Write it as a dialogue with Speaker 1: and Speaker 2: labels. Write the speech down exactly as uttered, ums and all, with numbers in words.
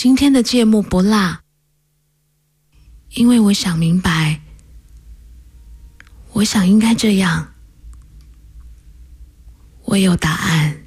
Speaker 1: 今天的芥末不辣，因为我想明白，我想应该这样，我有答案。